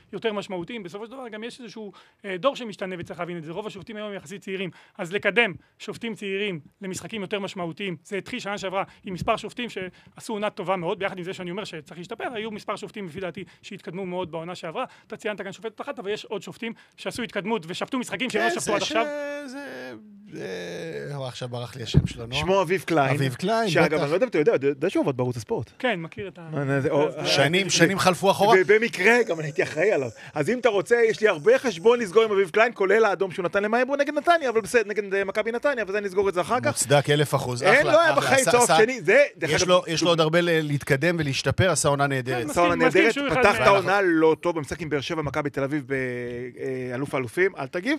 יותר משמעותיים. בסופו של דבר גם יש איזשהו דור שמשתנה וצריך להבין את זה. רוב השופטים היום יחסית צעירים. אז לקדם שופטים צעירים למשחקים יותר משמעותיים. זה התחיל שנה שעברה עם מספר שופטים שעשו עונה טובה מאוד, ביחד עם זה שאני אומר שצריך להשתפר. היו מספר שופטים לפי דעתי שהתקדמו מאוד בעונה שעברה. אתה ציינת כאן שופטת אחת, אבל יש עוד שופטים שעשו התקדמות ושפטו משחקים שלא שפטו עד עכשיו. עכשיו ברח לי השם שלנו. שמו אביב קליין. אביב קליין, שאגב, אני לא יודע אם אתה יודע שהוא עובד בערוץ הספורט. כן, מכיר את שנים חלפו אחורה. ובמקרה גם אני הייתי אחראי עליו. אז אם אתה רוצה, יש לי הרבה חשבון לסגור עם אביב קליין, כולל האדום שהוא נתן למאייבו נגד נתניה, אבל בסדר, נגד מכבי נתניה, וזה נסגור את זה אחר כך. מוצדק 1000%. אין, לא היה בחיים צהוב שני. יש לו עוד הרבה להתקדם ולהתקדם, עשה עונה נהדרת. עשה עונה נהדרת, פתח את העונה לא טוב במשחק עם באר שבע, מכבי תל אביב באלוף האלופים, אל תגיב.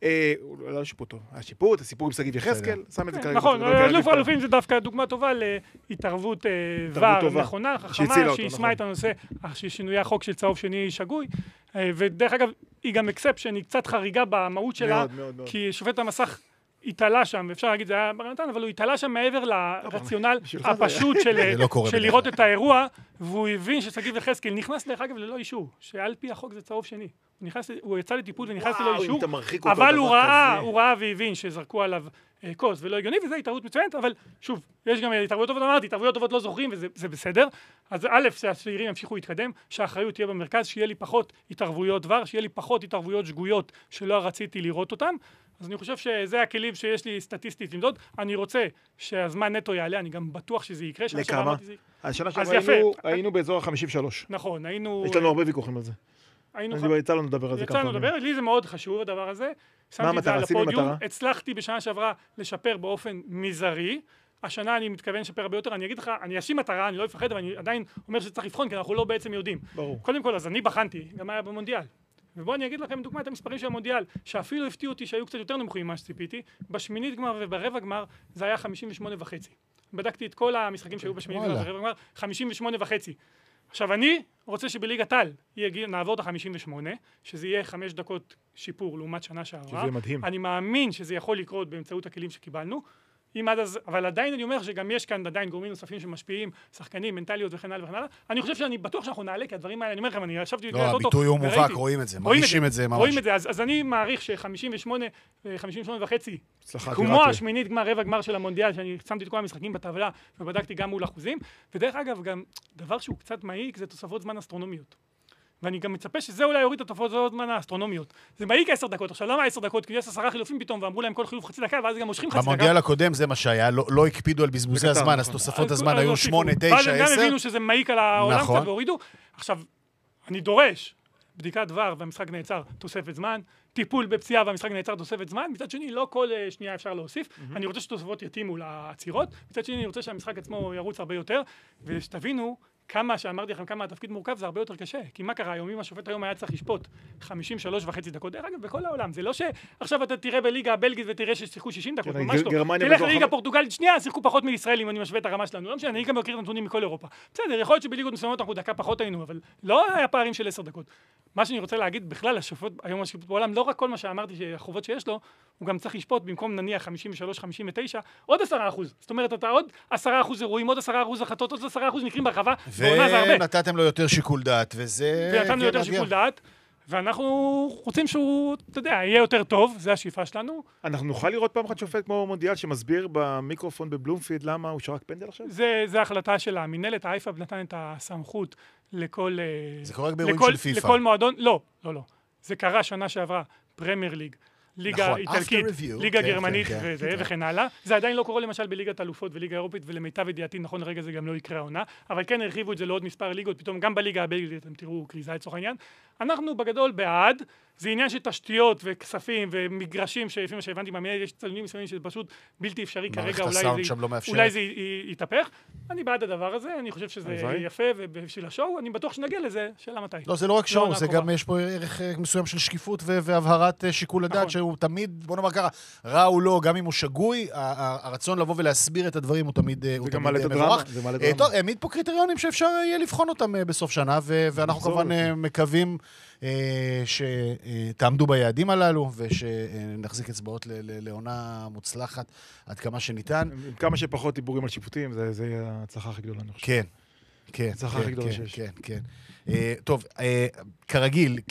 לא שיפוט טוב. השיפוט, הסיפור עם שגיב יחזקאל, שם את זה כרגע. נכון, אלוף האלופים זה דווקא דוגמה טובה להתערבות ור נכונה, חכמה, שישמע את הנושא, ששינוי החוק של צהוב שני שגוי, ודרך אגב, היא גם אקספשן, היא קצת חריגה במהות שלה, כי שופט המסך התעלה שם, ואפשר להגיד זה היה ברנתן, אבל הוא התעלה שם מעבר לרציונל הפשוט של לראות את האירוע, והוא הבין ששגיב יחזקאל נכנס דרך אגב ללא אישור, שעל פי החוק זה צהוב שני. הוא יצא לטיפול ונכנס ללא אישור, אבל הוא ראה והבין שזרקו עליו קוס ולא הגיוני, וזו התערבות מצוינת, אבל שוב, יש גם התערבויות טובות, אמרתי, התערבויות טובות לא זוכרים, וזה בסדר. אז א', שהצעירים ימשיכו להתקדם, שהאחריות תהיה במרכז, שיהיה לי פחות התערבויות דבר, שיהיה לי פחות התערבויות שגויות שלא רציתי לראות אותן. אז אני חושב שזה הכלים שיש לי סטטיסטית למדוד. אני רוצה שהזמן נטו יעלה, אני גם בטוח שזה יקרה. לכמה? השנה שעברה היינו באזור ה-53. נכון, היינו... יש לנו הרבה ויכוחים על זה. יצא לנו לדבר על זה כמה פעמים. יצא לנו לדבר, לי זה מאוד חשוב הדבר הזה. שמתי את זה על הפודיום, הצלחתי בשנה שעברה לשפר באופן מזערי. השנה אני מתכוון לשפר הרבה יותר, אני אגיד לך, אני אשים מטרה, אני לא אפחד, אבל אני עדיין אומר שצריך לבחון, כי אנחנו לא בעצם יודעים. ברור. קודם כל, אז אני בחנתי, גם היה במונדיאל. ובואו אני אגיד לכם דוגמא את המספרים של המונדיאל, שאפילו הפתיעו אותי שהיו קצת יותר נמוכים ממה שציפיתי. בשמינית גמר וברבע גמר זה היה 58.5. בדקתי את כל המשחקים שהיו בשמינית גמר וברבע גמר, 58.5. עכשיו אני רוצה שבליגת העל נעבור את ה-58, שזה יהיה 5 דקות שיפור לעומת שנה שעברה. שזה מדהים. אני מאמין שזה יכול לקרות באמצעות הכלים שקיבלנו. אבל עדיין אני אומר שגם יש כאן עדיין גורמים נוספים שמשפיעים, שחקנים, מנטליות וכן הלאה וכן הלאה. אני חושב שאני בטוח שאנחנו נעלה, כי הדברים האלה, אני אומר לכם, אני ישבתי לא, הביטוי הוא מובהק, רואים את זה, מרגישים את זה ממש. רואים את זה, אז אני מעריך ש-58 וחצי, כמו השמינית גמר, רבע גמר של המונדיאל, שאני שמתי את כל המשחקים בטבלה ובדקתי גם מול אחוזים, ודרך אגב, גם דבר שהוא קצת מעיק, זה תוספות זמן אסטרונומיות. ואני גם מצפה שזה אולי יוריד את התופעות זמן האסטרונומיות. זה מעיק 10 דקות. עכשיו, למה 10 דקות? כי יש 10 חילופים פתאום, ואמרו להם כל חילוף חצי דקה, ואז גם מושכים חצי דקה. במונדיאל הקודם זה מה שהיה, לא הקפידו על בזבוזי הזמן, אז תוספות הזמן היו 8, 9, 10. ואז הם גם הבינו שזה מעיק על העולם קצת והורידו. עכשיו, אני דורש בדיקת דבר והמשחק נעצר תוספת זמן, טיפול בפציעה והמשחק נעצר תוספת זמן, מצד שני לא כל שנייה אפשר להוסיף, אני רוצה שתוספות יתאימו לעצירות, מצד שני אני רוצה שהמשחק עצמו ירוץ הרבה יותר, ושתבינו כמה שאמרתי לכם כמה התפקיד מורכב זה הרבה יותר קשה, כי מה קרה היום אם השופט היום היה צריך לשפוט 53.5 דקות, דרך אגב בכל העולם, זה לא שעכשיו אתה תראה בליגה הבלגית ותראה ששיחקו 60 דקות, ממש לא, תלך לליגה פורטוגלית שנייה, שיחקו פחות מישראל אם אני משווה את הרמה שלנו, לא משנה, אני גם מכיר את הנתונים מכל אירופה, בסדר, יכול להיות שבליגות מסוימות אנחנו דקה פחות היינו, אבל לא היה פערים של 10 דקות. מה שאני רוצה להגיד, בכלל השופט היום השיפוט בעולם, לא רק כל מה שאמרתי שהחובות שיש לו, הוא גם צריך לשפוט במקום נניח 53-59, עוד 10%. זאת אומרת, אתה עוד 10% אירועים, עוד 10% החלטות, עוד 10% מקרים ברחבה, בעונה זה הרבה. ונתתם לו יותר שיקול דעת, וזה... ונתנו לו יותר שיקול דעת, ואנחנו רוצים שהוא, אתה יודע, יהיה יותר טוב, זה השאיפה שלנו. אנחנו נוכל לראות פעם אחת שופט כמו מונדיאל, שמסביר במיקרופון בבלומפילד למה הוא שרק פנדל עכשיו? זה החלטה של המנהלת, האיפה נתן את הסמכות לכל... זה קורה רק באירועים של פיפה. לכל מועדון, לא. זה קרה שנה שעברה, פרמייר ליג. ליגה איטלקית, ליגה גרמנית וכן הלאה. זה עדיין לא קורה למשל בליגת אלופות וליגה אירופית, ולמיטב ידיעתי נכון לרגע זה גם לא יקרה העונה, אבל כן הרחיבו את זה לעוד מספר ליגות, פתאום גם בליגה הבלגית אתם תראו קריזה לצורך העניין. אנחנו בגדול בעד, זה עניין של תשתיות וכספים ומגרשים שלפי מה שהבנתי מהמנהל יש צלמים מסוימים שזה פשוט בלתי אפשרי כרגע, אולי זה יתהפך. אני בעד הדבר הזה, אני חושב שזה יפה ובשביל השואו, אני בטוח שנגיע לזה, שאלה מתי. לא, זה לא רק שואו, זה גם יש פה ערך מסוים של שקיפות והבהרת שיקול הדעת שהוא תמיד, בוא נאמר ככה, רע או לא, גם אם הוא שגוי, הרצון לבוא ולהסביר את הדברים הוא תמיד מבורך. טוב, העמיד פה קריטריונים שאפשר יהיה לבחון אותם בסוף שנה, ואנחנו כמובן מקווים שתעמדו ביעדים הללו, ושנחזיק אצבעות לעונה מוצלחת עד כמה שניתן. עם כמה שפחות דיבורים על שיפוטים, זה יהיה ההצלחה הכי גדולה, אני חושב. כן. ההצלחה הכי גדולה שיש. כן. טוב, כרגיל,